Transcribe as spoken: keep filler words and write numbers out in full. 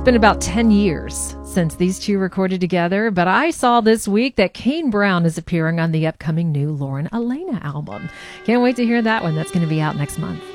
been about ten years since these two recorded together, but I saw this week that Kane Brown is appearing on the upcoming new Lauren Elena album. Can't wait to hear that one. That's going to be out next month.